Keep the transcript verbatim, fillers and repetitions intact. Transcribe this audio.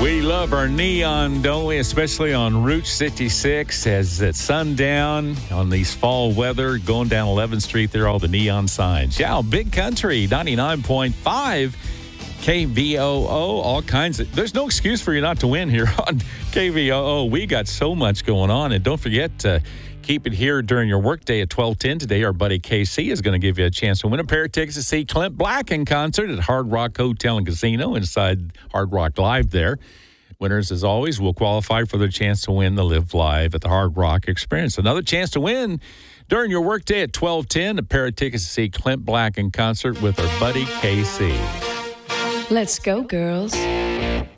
We love our neon, don't we? Especially on Route sixty-six as it's sundown on these fall weather, going down eleventh Street there, all the neon signs. Yeah, Big Country, ninety-nine point five K V O O, all kinds of, there's no excuse for you not to win here on K V O O. We got so much going on, and don't forget to keep it here during your workday at twelve ten today. Our buddy K C is going to give you a chance to win a pair of tickets to see Clint Black in concert at Hard Rock Hotel and Casino inside Hard Rock Live there. Winners, as always, will qualify for their chance to win the Live Live at the Hard Rock Experience. Another chance to win during your workday at twelve ten, a pair of tickets to see Clint Black in concert with our buddy K C. Let's go, girls.